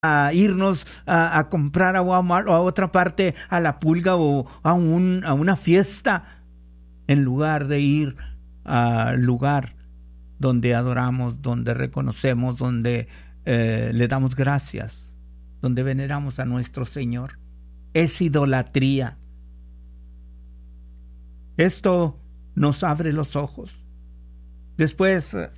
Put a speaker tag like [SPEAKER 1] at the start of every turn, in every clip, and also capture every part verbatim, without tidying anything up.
[SPEAKER 1] a irnos a, a comprar a Walmart o a otra parte, a la Pulga o a, un, a una fiesta, en lugar de ir al lugar donde adoramos, donde reconocemos, donde eh, le damos gracias, donde veneramos a nuestro Señor. Es idolatría. Esto nos abre los ojos. Después uh,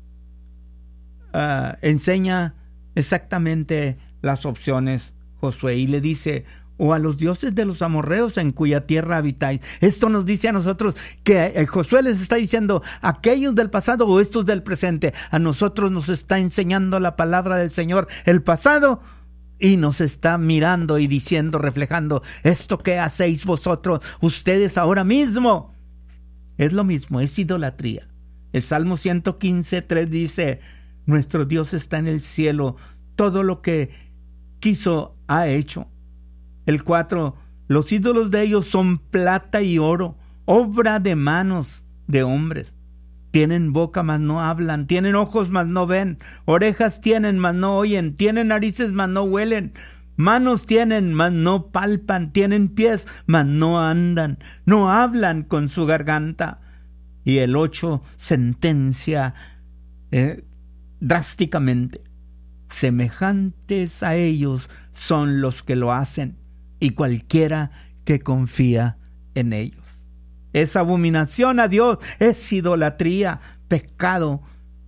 [SPEAKER 1] uh, enseña exactamente las opciones Josué y le dice: o a los dioses de los amorreos en cuya tierra habitáis. Esto nos dice a nosotros que eh, Josué les está diciendo: aquellos del pasado o estos del presente. A nosotros nos está enseñando la palabra del Señor el pasado, y nos está mirando y diciendo, reflejando: esto que hacéis vosotros, ustedes ahora mismo, es lo mismo, es idolatría. El Salmo ciento quince, tres dice: nuestro Dios está en el cielo, todo lo que quiso ha hecho. El cuatro, los ídolos de ellos son plata y oro, obra de manos de hombres. Tienen boca, mas no hablan, tienen ojos, mas no ven, orejas tienen, mas no oyen, tienen narices, mas no huelen, manos tienen, mas no palpan, tienen pies, mas no andan, no hablan con su garganta. Y el ocho sentencia eh, drásticamente: semejantes a ellos son los que lo hacen, y cualquiera que confía en ellos. Es abominación a Dios, es idolatría, pecado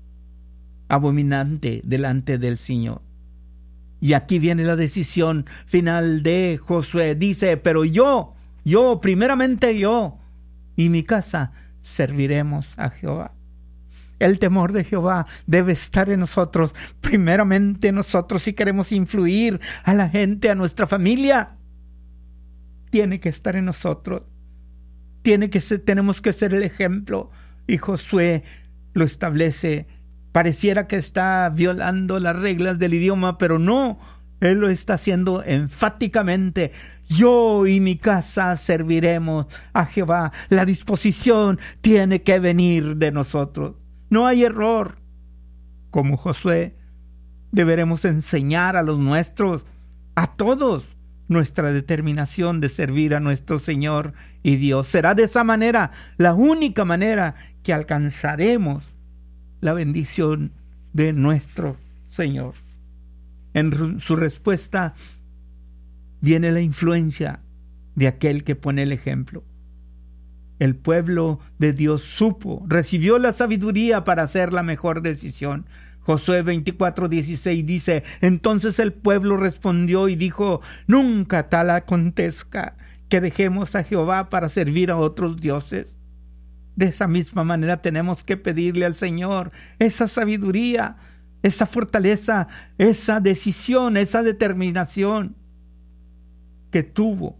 [SPEAKER 1] abominante delante del Señor. Y aquí viene la decisión final de Josué. Dice: pero yo, yo, primeramente yo y mi casa serviremos a Jehová. El temor de Jehová debe estar en nosotros, primeramente nosotros, si queremos influir a la gente, a nuestra familia. Tiene que estar en nosotros. Tiene que ser, tenemos que ser el ejemplo. Y Josué lo establece. Pareciera que está violando las reglas del idioma, pero no. Él lo está haciendo enfáticamente. Yo y mi casa serviremos a Jehová. La disposición tiene que venir de nosotros. No hay error. Como Josué, deberemos enseñar a los nuestros, a todos, nuestra determinación de servir a nuestro Señor y Dios. Será de esa manera, la única manera que alcanzaremos la bendición de nuestro Señor. En su respuesta viene la influencia de aquel que pone el ejemplo. El pueblo de Dios supo, recibió la sabiduría para hacer la mejor decisión. Josué veinticuatro, dieciséis dice: entonces el pueblo respondió y dijo: nunca tal acontezca que dejemos a Jehová para servir a otros dioses. De esa misma manera tenemos que pedirle al Señor esa sabiduría, esa fortaleza, esa decisión, esa determinación que tuvo,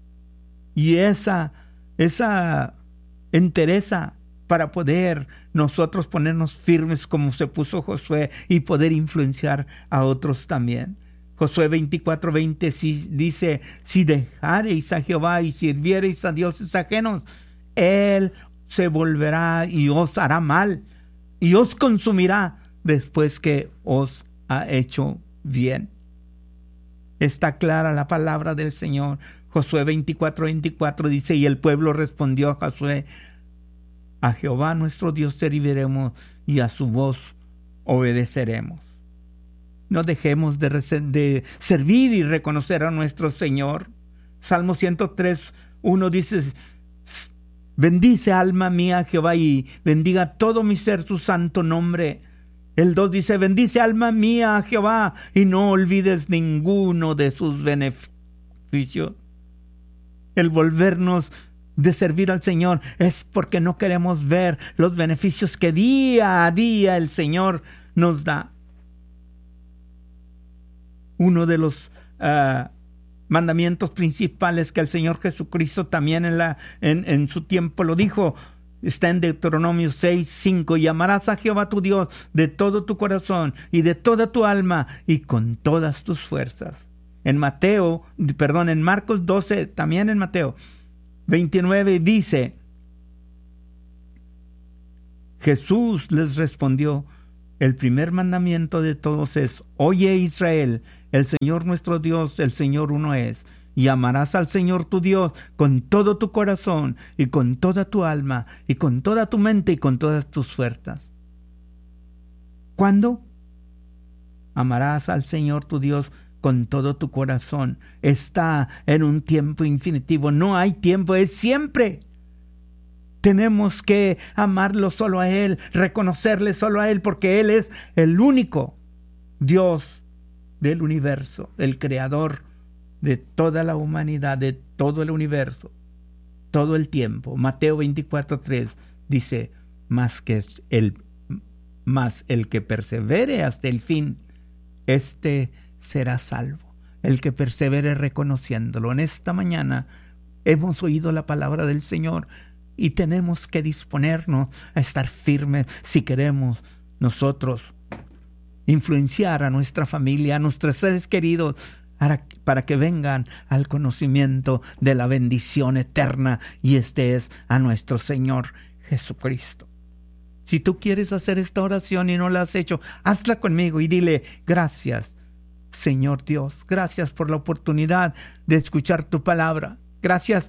[SPEAKER 1] y esa, esa entereza para poder nosotros ponernos firmes como se puso Josué y poder influenciar a otros también. Josué veinticuatro, veinte dice: si dejareis a Jehová y sirviereis a dioses ajenos, Él se volverá y os hará mal, y os consumirá después que os ha hecho bien. Está clara la palabra del Señor. Josué veinticuatro, veinticuatro dice: y el pueblo respondió a Josué: a Jehová nuestro Dios serviremos y a su voz obedeceremos. No dejemos de, de servir y reconocer a nuestro Señor. Salmo ciento tres, uno dice: bendice alma mía a Jehová y bendiga todo mi ser su santo nombre. El dos dice: bendice alma mía a Jehová y no olvides ninguno de sus beneficios. El volvernos de servir al Señor es porque no queremos ver los beneficios que día a día el Señor nos da. Uno de los uh, mandamientos principales que el Señor Jesucristo también en, la, en, en su tiempo lo dijo, está en Deuteronomio seis, cinco: y amarás a Jehová tu Dios de todo tu corazón y de toda tu alma y con todas tus fuerzas. En Mateo, perdón, en Marcos doce, también en Mateo veintinueve dice: Jesús les respondió: El primer mandamiento de todos es: oye Israel, el Señor nuestro Dios, el Señor uno es. Y amarás al Señor tu Dios con todo tu corazón y con toda tu alma y con toda tu mente y con todas tus fuerzas. ¿Cuándo? Amarás al Señor tu Dios con todo tu corazón. Está en un tiempo infinitivo. No hay tiempo, es siempre. Tenemos que amarlo solo a Él, reconocerle solo a Él, porque Él es el único Dios del universo, el creador de toda la humanidad, de todo el universo, todo el tiempo. Mateo veinticuatro tres dice: más que el, más el que persevere hasta el fin, este será salvo. El que persevere reconociéndolo. En esta mañana hemos oído la palabra del Señor y tenemos que disponernos a estar firmes si queremos nosotros influenciar a nuestra familia, a nuestros seres queridos, para, para que vengan al conocimiento de la bendición eterna, y este es a nuestro Señor Jesucristo. Si tú quieres hacer esta oración y no la has hecho, hazla conmigo y dile: gracias, Señor Dios, gracias por la oportunidad de escuchar tu palabra. Gracias